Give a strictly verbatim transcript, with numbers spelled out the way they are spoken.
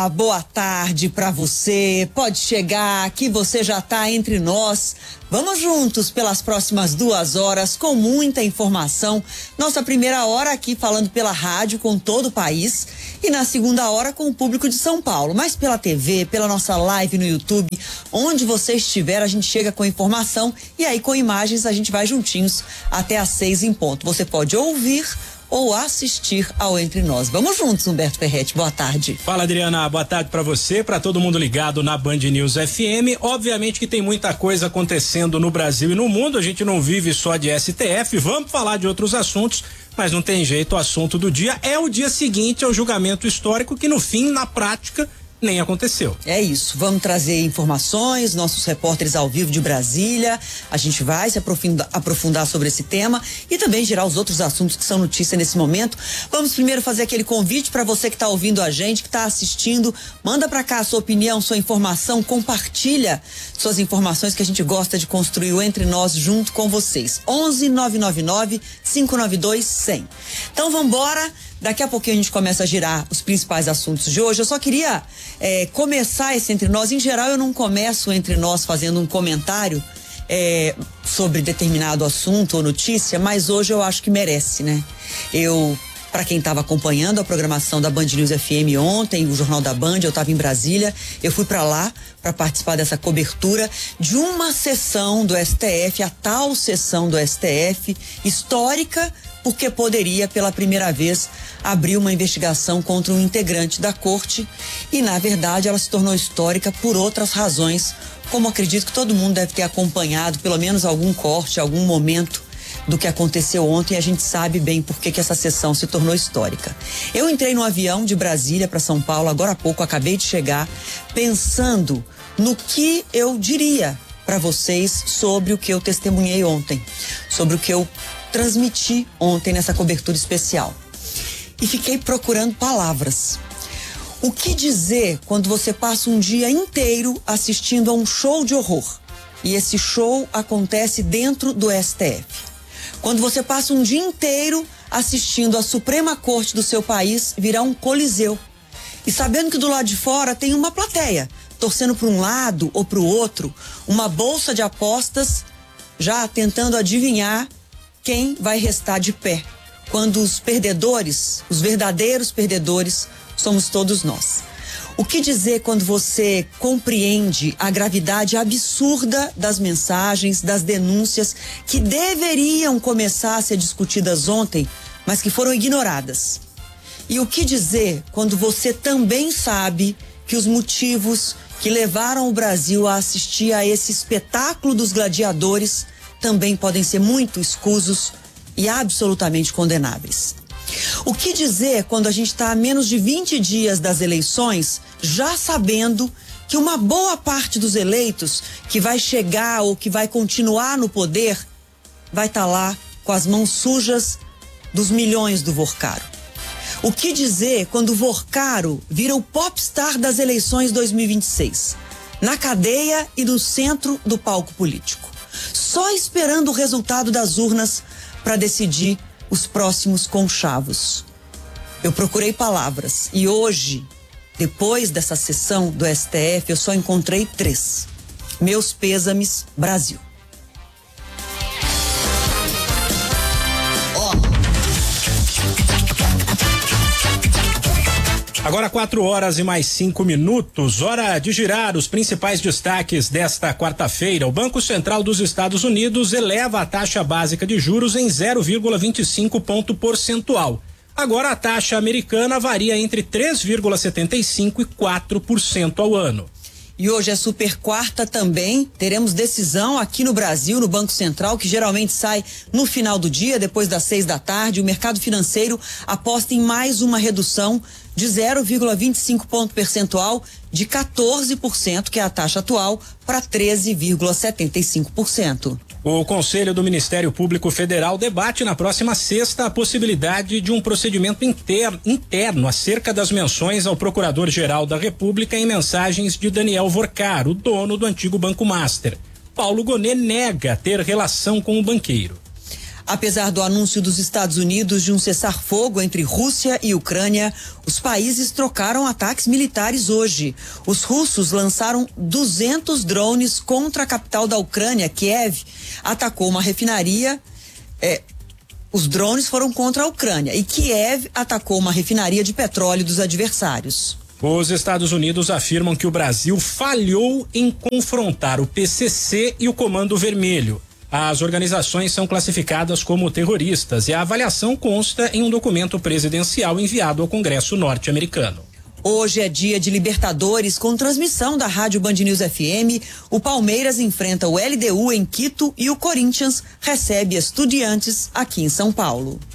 Olá, boa tarde para você. Pode chegar que você já está entre nós. Vamos juntos pelas próximas duas horas com muita informação. Nossa primeira hora aqui falando pela rádio com todo o país e na segunda hora com o público de São Paulo. Mas pela T V, pela nossa live no YouTube, onde você estiver, a gente chega com informação e aí com imagens a gente vai juntinhos até às seis em ponto. Você pode ouvir ou assistir ao Entre Nós. Vamos juntos, Humberto Ferretti. Boa tarde. Fala, Adriana. Boa tarde para você, para todo mundo ligado na Band News F M. Obviamente que tem muita coisa acontecendo no Brasil e no mundo. A gente não vive só de S T F. Vamos falar de outros assuntos, mas não tem jeito. O assunto do dia é o dia seguinte ao julgamento histórico que, no fim, na prática, nem aconteceu. É isso, vamos trazer informações, nossos repórteres ao vivo de Brasília, a gente vai se aprofundar, aprofundar sobre esse tema e também gerar os outros assuntos que são notícia nesse momento. Vamos primeiro fazer aquele convite para você que está ouvindo a gente, que está assistindo, manda para cá a sua opinião, sua informação, compartilha suas informações que a gente gosta de construir o Entre Nós junto com vocês. onze nove nove nove, cinco nove dois, cem. Então vamos embora. Daqui a pouquinho a gente começa a girar os principais assuntos de hoje. Eu só queria é, começar esse Entre Nós. Em geral, eu não começo Entre Nós fazendo um comentário é, sobre determinado assunto ou notícia, mas hoje eu acho que merece, né? Eu, para quem estava acompanhando a programação da Band News F M ontem, o Jornal da Band, eu estava em Brasília, eu fui para lá para participar dessa cobertura de uma sessão do S T F, a tal sessão do S T F, histórica, porque poderia, pela primeira vez, abrir uma investigação contra um integrante da corte e, na verdade, ela se tornou histórica por outras razões, como acredito que todo mundo deve ter acompanhado, pelo menos algum corte, algum momento do que aconteceu ontem, e a gente sabe bem por que que essa sessão se tornou histórica. Eu entrei no avião de Brasília para São Paulo, agora há pouco, acabei de chegar, pensando no que eu diria para vocês sobre o que eu testemunhei ontem, sobre o que eu transmiti ontem nessa cobertura especial. E fiquei procurando palavras. O que dizer quando você passa um dia inteiro assistindo a um show de horror? E esse show acontece dentro do S T F. Quando você passa um dia inteiro assistindo a Suprema Corte do seu país virar um coliseu. E sabendo que do lado de fora tem uma plateia, torcendo para um lado ou para o outro, uma bolsa de apostas, já tentando adivinhar quem vai restar de pé, quando os perdedores, os verdadeiros perdedores, somos todos nós. O que dizer quando você compreende a gravidade absurda das mensagens, das denúncias que deveriam começar a ser discutidas ontem, mas que foram ignoradas? E o que dizer quando você também sabe que os motivos que levaram o Brasil a assistir a esse espetáculo dos gladiadores também podem ser muito escusos e absolutamente condenáveis? O que dizer quando a gente está a menos de vinte dias das eleições, já sabendo que uma boa parte dos eleitos que vai chegar ou que vai continuar no poder vai estar lá com as mãos sujas dos milhões do Vorcaro? O que dizer quando o Vorcaro vira o popstar das eleições dois mil e vinte e seis, na cadeia e no centro do palco político, só esperando o resultado das urnas para decidir os próximos conchavos? Eu procurei palavras e hoje, depois dessa sessão do S T F, eu só encontrei três. Meus pêsames, Brasil. Agora quatro horas e mais cinco minutos, hora de girar os principais destaques desta quarta-feira. O Banco Central dos Estados Unidos eleva a taxa básica de juros em zero vírgula vinte e cinco ponto percentual. Agora a taxa americana varia entre três vírgula setenta e cinco por cento e quatro por cento ao ano. E hoje é super quarta também, teremos decisão aqui no Brasil, no Banco Central, que geralmente sai no final do dia, depois das seis da tarde. O mercado financeiro aposta em mais uma redução de zero vírgula vinte e cinco ponto percentual de quatorze por cento, que é a taxa atual, para treze vírgula setenta e cinco por cento. O Conselho do Ministério Público Federal debate na próxima sexta a possibilidade de um procedimento inter, interno acerca das menções ao Procurador-Geral da República em mensagens de Daniel Vorcaro, o dono do antigo Banco Master. Paulo Gonet nega ter relação com o banqueiro. Apesar do anúncio dos Estados Unidos de um cessar-fogo entre Rússia e Ucrânia, os países trocaram ataques militares hoje. Os russos lançaram duzentos drones contra a capital da Ucrânia, Kiev. Atacou uma refinaria. É, os drones foram contra a Ucrânia e Kiev atacou uma refinaria de petróleo dos adversários. Os Estados Unidos afirmam que o Brasil falhou em confrontar o P C C e o Comando Vermelho. As organizações são classificadas como terroristas e a avaliação consta em um documento presidencial enviado ao Congresso norte-americano. Hoje é dia de Libertadores com transmissão da Rádio Band News F M. O Palmeiras enfrenta o L D U em Quito e o Corinthians recebe Estudiantes aqui em São Paulo.